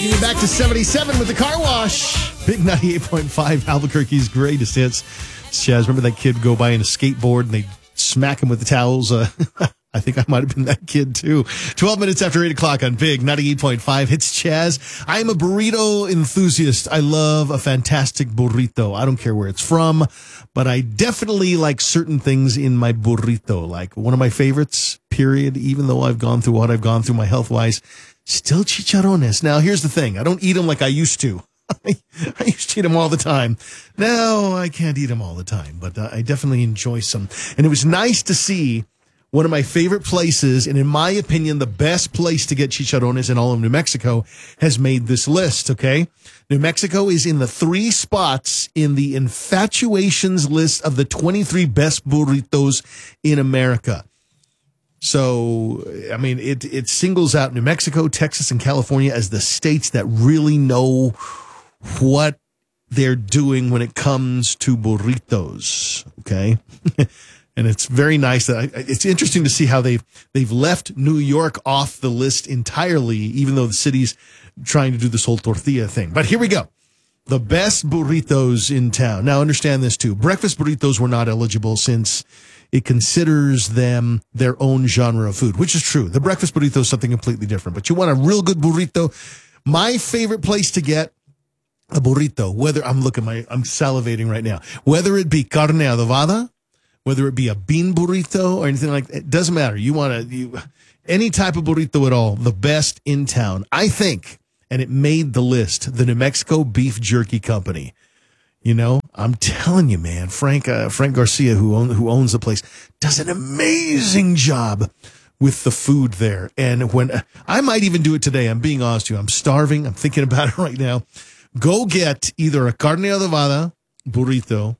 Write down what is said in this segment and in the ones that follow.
Getting back to 77 with the car wash. Big 98.5, Albuquerque's greatest hits. Chaz, remember that kid go by in a skateboard and they smack him with the towels? I think I might have been that kid too. 12 minutes after 8 o'clock on Big 98.5. It's Chaz. I am a burrito enthusiast. I love a fantastic burrito. I don't care where it's from, but I definitely like certain things in my burrito. Like one of my favorites, period, even though I've gone through what I've gone through my health-wise, still chicharrones. Now, here's the thing. I don't eat them like I used to. I used to eat them all the time. Now, I can't eat them all the time, but I definitely enjoy some. And it was nice to see one of my favorite places, and in my opinion, the best place to get chicharrones in all of New Mexico, has made this list, okay? New Mexico is in the 3 spots in the Infatuations list of the 23 best burritos in America. So, I mean, it singles out New Mexico, Texas, and California as the states that really know what they're doing when it comes to burritos, okay? And it's very nice that it's interesting to see how they've left New York off the list entirely, even though the city's trying to do this whole tortilla thing. But here we go. The best burritos in town. Now, understand this, too. Breakfast burritos were not eligible since it considers them their own genre of food, which is true. The breakfast burrito is something completely different. But you want a real good burrito. My favorite place to get a burrito, whether I'm salivating right now, whether it be carne adobada, whether it be a bean burrito or anything like that, it doesn't matter. Any type of burrito at all, the best in town, I think, and it made the list, the New Mexico Beef Jerky Company. You know, I'm telling you, man, Frank Garcia, who owns the place, does an amazing job with the food there. And when I might even do it today, I'm being honest with you, I'm starving. I'm thinking about it right now. Go get either a carne adobada burrito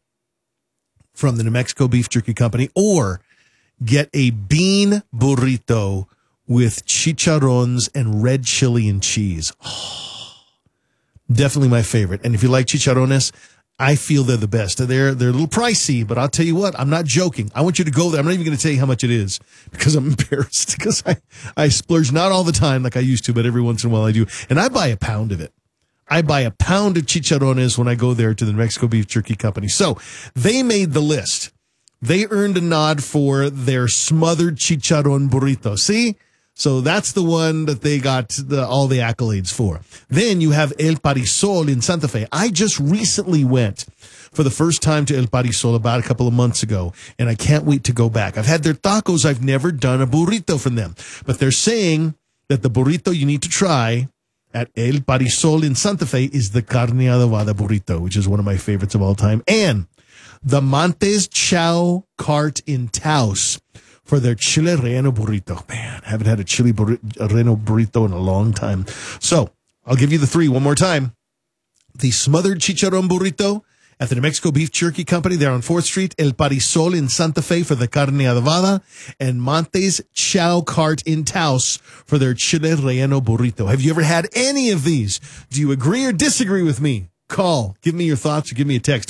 from the New Mexico Beef Jerky Company, or get a bean burrito with chicharrones and red chili and cheese. Oh, definitely my favorite. And if you like chicharrones, I feel they're the best. They're a little pricey, but I'll tell you what, I'm not joking. I want you to go there. I'm not even going to tell you how much it is because I'm embarrassed, because I splurge not all the time like I used to, but every once in a while I do. And I buy a pound of it. I buy a pound of chicharrones when I go there to the New Mexico Beef Jerky Company. So they made the list. They earned a nod for their smothered chicharron burrito. See? So that's the one that they got all the accolades for. Then you have El Parisol in Santa Fe. I just recently went for the first time to El Parisol about a couple of months ago, and I can't wait to go back. I've had their tacos. I've never done a burrito from them. But they're saying that the burrito you need to try at El Parisol in Santa Fe is the carne adobada burrito, which is one of my favorites of all time, and the Montes Chow Cart in Taos for their chile relleno burrito. Man, haven't had a chili relleno burrito in a long time. So I'll give you the 3 one more time. The smothered chicharron burrito at the New Mexico Beef Jerky Company. They're on 4th Street. El Parisol in Santa Fe for the carne adobada, and Montes Chow Cart in Taos for their chile relleno burrito. Have you ever had any of these? Do you agree or disagree with me? Call. Give me your thoughts or give me a text.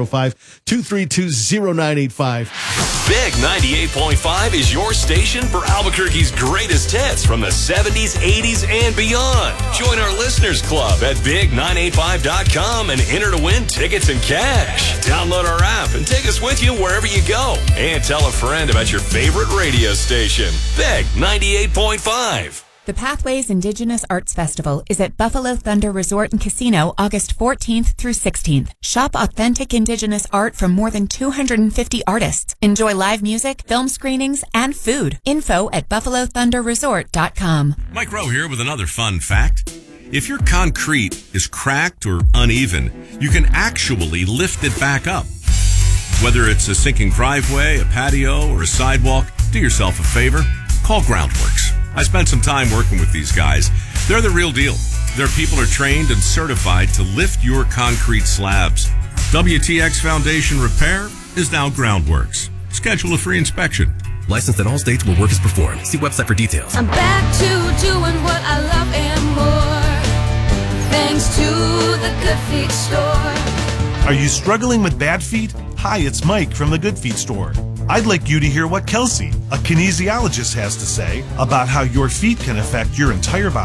505-232-0985. Big 98.5 is your station for Albuquerque's greatest hits from the 70s, 80s, and beyond. Join our listeners club at big985.com and enter to win tickets and cash. Download our app and take us with you wherever you go. And tell a friend about your favorite radio station. Big 98.5. The Pathways Indigenous Arts Festival is at Buffalo Thunder Resort and Casino August 14th through 16th. Shop authentic Indigenous art from more than 250 artists. Enjoy live music, film screenings, and food. Info at buffalothunderresort.com. Mike Rowe here with another fun fact. If your concrete is cracked or uneven, you can actually lift it back up. Whether it's a sinking driveway, a patio, or a sidewalk, do yourself a favor. Call Groundworks. I spent some time working with these guys. They're the real deal. Their people are trained and certified to lift your concrete slabs. WTX Foundation Repair is now Groundworks. Schedule a free inspection. Licensed in all states where work is performed. See website for details. I'm back to doing what I love and more, thanks to the Good Feet store. Are you struggling with bad feet? Hi, it's Mike from the Good Feet store. I'd like you to hear what Kelsey, a kinesiologist, has to say about how your feet can affect your entire body.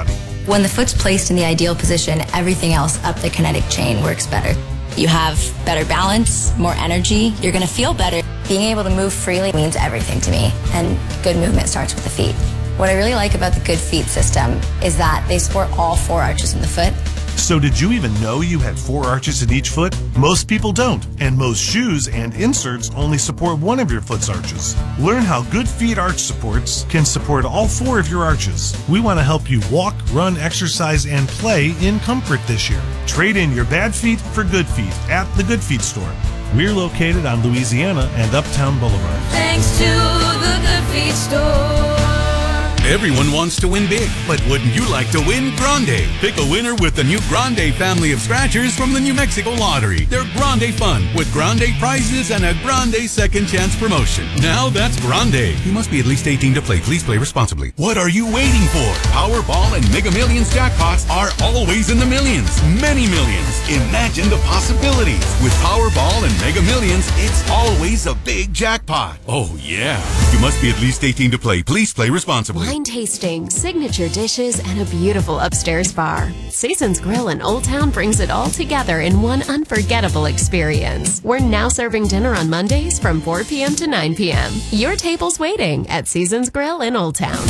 When the foot's placed in the ideal position, everything else up the kinetic chain works better. You have better balance, more energy, you're going to feel better. Being able to move freely means everything to me, and good movement starts with the feet. What I really like about the Good Feet system is that they support all 4 arches in the foot. So did you even know you had 4 arches in each foot? Most people don't, and most shoes and inserts only support one of your foot's arches. Learn how Good Feet arch supports can support all 4 of your arches. We want to help you walk, run, exercise, and play in comfort this year. Trade in your bad feet for good feet at the Good Feet store. We're located on Louisiana and Uptown Boulevard. Thanks to the Good Feet store. Everyone wants to win big, but wouldn't you like to win Grande? Pick a winner with the new Grande family of scratchers from the New Mexico Lottery. They're Grande fun with Grande prizes and a Grande second chance promotion. Now that's Grande. You must be at least 18 to play. Please play responsibly. What are you waiting for? Powerball and Mega Millions jackpots are always in the millions. Many millions. Imagine the possibilities. With Powerball and Mega Millions, it's always a big jackpot. Oh yeah. You must be at least 18 to play. Please play responsibly. Wine tasting, signature dishes, and a beautiful upstairs bar. Seasons Grill in Old Town brings it all together in one unforgettable experience. We're now serving dinner on Mondays from 4 p.m. to 9 p.m. Your table's waiting at Seasons Grill in Old Town.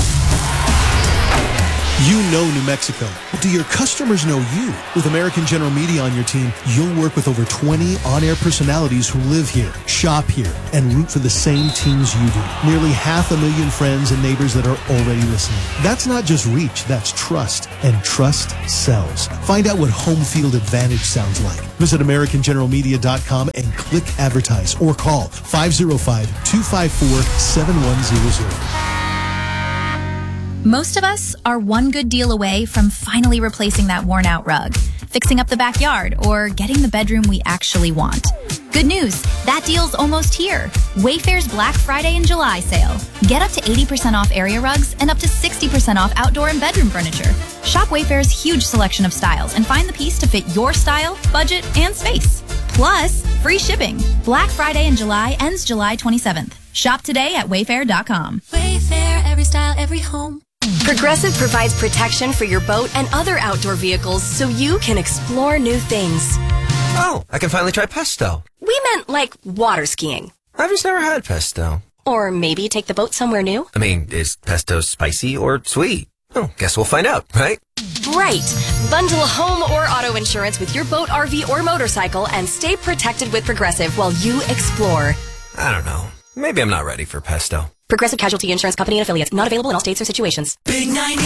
You know New Mexico. Do your customers know you? With American General Media on your team, you'll work with over 20 on-air personalities who live here, shop here, and root for the same teams you do. Nearly 500,000 friends and neighbors that are already listening. That's not just reach, that's trust. And trust sells. Find out what home field advantage sounds like. Visit AmericanGeneralMedia.com and click advertise or call 505-254-7100. Most of us are one good deal away from finally replacing that worn-out rug, fixing up the backyard, or getting the bedroom we actually want. Good news, that deal's almost here. Wayfair's Black Friday and July sale. Get up to 80% off area rugs and up to 60% off outdoor and bedroom furniture. Shop Wayfair's huge selection of styles and find the piece to fit your style, budget, and space. Plus, free shipping. Black Friday in July ends July 27th. Shop today at Wayfair.com. Wayfair, every style, every home. Progressive provides protection for your boat and other outdoor vehicles so you can explore new things. Oh, I can finally try pesto. We meant like water skiing. I've just never had pesto. Or maybe take the boat somewhere new. I mean, is pesto spicy or sweet? Oh, guess we'll find out, right? Right. Bundle home or auto insurance with your boat, RV, or motorcycle and stay protected with Progressive while you explore. I don't know. Maybe I'm not ready for pesto. Progressive Casualty Insurance Company and affiliates. Not available in all states or situations. Big 90.